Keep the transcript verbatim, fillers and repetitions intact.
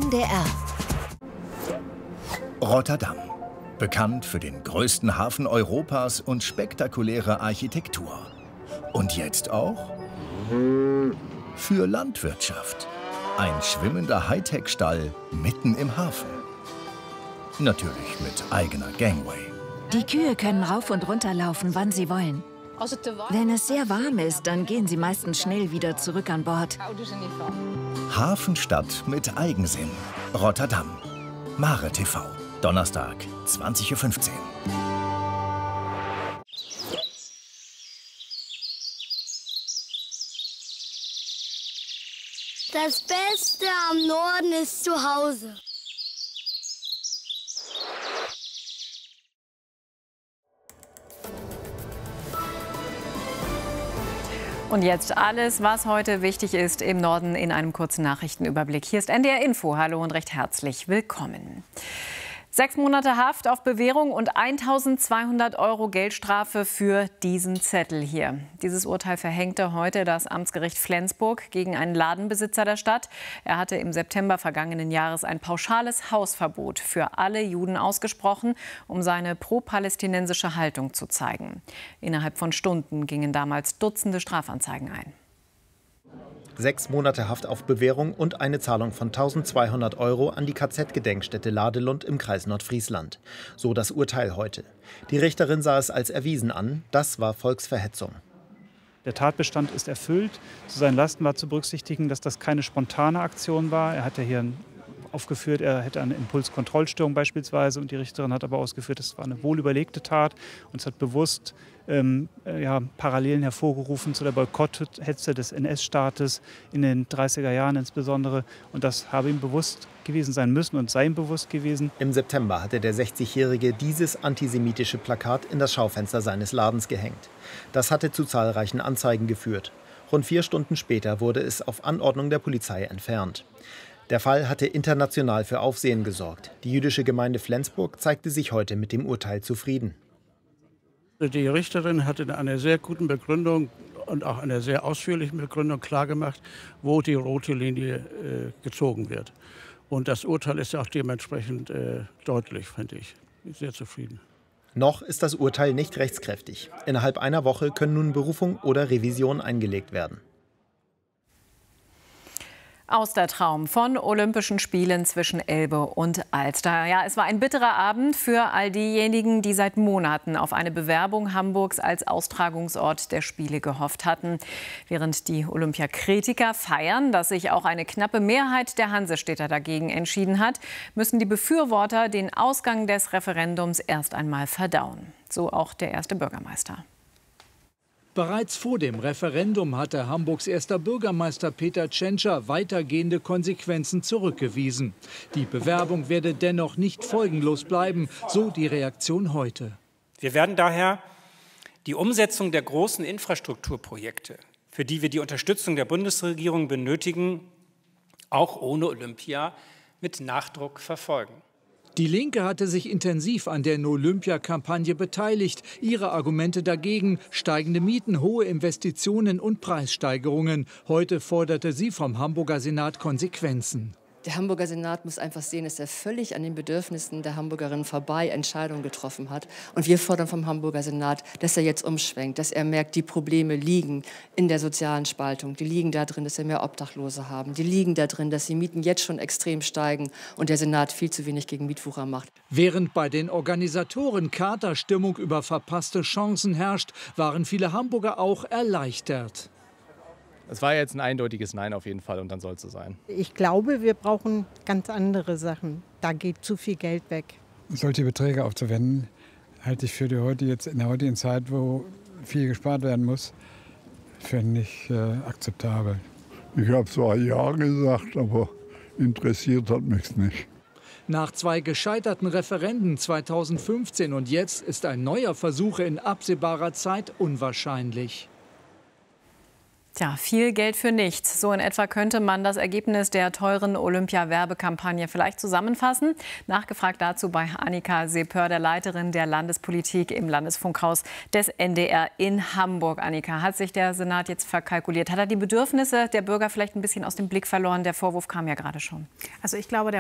N D R. Rotterdam. Bekannt für den größten Hafen Europas und spektakuläre Architektur. Und jetzt auch für Landwirtschaft. Ein schwimmender Hightech-Stall mitten im Hafen. Natürlich mit eigener Gangway. Die Kühe können rauf und runter laufen, wann sie wollen. Wenn es sehr warm ist, dann gehen sie meistens schnell wieder zurück an Bord. Hafenstadt mit Eigensinn. Rotterdam. Mare T V. Donnerstag, zwanzig Uhr fünfzehn. Das Beste am Norden ist zu Hause. Und jetzt alles, was heute wichtig ist im Norden in einem kurzen Nachrichtenüberblick. Hier ist N D R Info. Hallo und recht herzlich willkommen. Sechs Monate Haft auf Bewährung und eintausendzweihundert Euro Geldstrafe für diesen Zettel hier. Dieses Urteil verhängte heute das Amtsgericht Flensburg gegen einen Ladenbesitzer der Stadt. Er hatte im September vergangenen Jahres ein pauschales Hausverbot für alle Juden ausgesprochen, um seine pro-palästinensische Haltung zu zeigen. Innerhalb von Stunden gingen damals Dutzende Strafanzeigen ein. Sechs Monate Haft auf Bewährung und eine Zahlung von eintausendzweihundert Euro an die K Z-Gedenkstätte Ladelund im Kreis Nordfriesland. So das Urteil heute. Die Richterin sah es als erwiesen an. Das war Volksverhetzung. Der Tatbestand ist erfüllt. Zu seinen Lasten war zu berücksichtigen, dass das keine spontane Aktion war. Er hat ja hier aufgeführt, er hätte eine Impulskontrollstörung beispielsweise. Und die Richterin hat aber ausgeführt, es war eine wohlüberlegte Tat. Und es hat bewusst ähm, ja, Parallelen hervorgerufen zu der Boykotthetze des N S-Staates in den dreißiger Jahren insbesondere. Und das habe ihm bewusst gewesen sein müssen und sei ihm bewusst gewesen. Im September hatte der sechzigjährige dieses antisemitische Plakat in das Schaufenster seines Ladens gehängt. Das hatte zu zahlreichen Anzeigen geführt. Rund vier Stunden später wurde es auf Anordnung der Polizei entfernt. Der Fall hatte international für Aufsehen gesorgt. Die jüdische Gemeinde Flensburg zeigte sich heute mit dem Urteil zufrieden. Die Richterin hat in einer sehr guten Begründung und auch einer sehr ausführlichen Begründung klargemacht, wo die rote Linie äh, gezogen wird. Und das Urteil ist auch dementsprechend äh, deutlich, finde ich. Ich bin sehr zufrieden. Noch ist das Urteil nicht rechtskräftig. Innerhalb einer Woche können nun Berufung oder Revision eingelegt werden. Austertraum von Olympischen Spielen zwischen Elbe und Alster. Ja, es war ein bitterer Abend für all diejenigen, die seit Monaten auf eine Bewerbung Hamburgs als Austragungsort der Spiele gehofft hatten. Während die Olympiakritiker feiern, dass sich auch eine knappe Mehrheit der Hansestädter dagegen entschieden hat, müssen die Befürworter den Ausgang des Referendums erst einmal verdauen. So auch der erste Bürgermeister. Bereits vor dem Referendum hatte Hamburgs erster Bürgermeister Peter Tschentscher weitergehende Konsequenzen zurückgewiesen. Die Bewerbung werde dennoch nicht folgenlos bleiben, so die Reaktion heute. Wir werden daher die Umsetzung der großen Infrastrukturprojekte, für die wir die Unterstützung der Bundesregierung benötigen, auch ohne Olympia mit Nachdruck verfolgen. Die Linke hatte sich intensiv an der No-Olympia-Kampagne beteiligt. Ihre Argumente dagegen: steigende Mieten, hohe Investitionen und Preissteigerungen. Heute forderte sie vom Hamburger Senat Konsequenzen. Der Hamburger Senat muss einfach sehen, dass er völlig an den Bedürfnissen der Hamburgerinnen vorbei Entscheidungen getroffen hat. Und wir fordern vom Hamburger Senat, dass er jetzt umschwenkt, dass er merkt, die Probleme liegen in der sozialen Spaltung. Die liegen da drin, dass wir mehr Obdachlose haben. Die liegen da drin, dass die Mieten jetzt schon extrem steigen und der Senat viel zu wenig gegen Mietwucher macht. Während bei den Organisatoren Katerstimmung über verpasste Chancen herrscht, waren viele Hamburger auch erleichtert. Es war jetzt ein eindeutiges Nein auf jeden Fall und dann soll es so sein. Ich glaube, wir brauchen ganz andere Sachen. Da geht zu viel Geld weg. Solche Beträge aufzuwenden, halte ich für die heutige, in der heutigen Zeit, wo viel gespart werden muss, für nicht äh, akzeptabel. Ich habe zwar Ja gesagt, aber interessiert hat mich nicht. Nach zwei gescheiterten Referenden zweitausendfünfzehn und jetzt ist ein neuer Versuch in absehbarer Zeit unwahrscheinlich. Tja, viel Geld für nichts. So in etwa könnte man das Ergebnis der teuren Olympia-Werbekampagne vielleicht zusammenfassen. Nachgefragt dazu bei Annika Sepör, der Leiterin der Landespolitik im Landesfunkhaus des N D R in Hamburg. Annika, hat sich der Senat jetzt verkalkuliert? Hat er die Bedürfnisse der Bürger vielleicht ein bisschen aus dem Blick verloren? Der Vorwurf kam ja gerade schon. Also ich glaube, der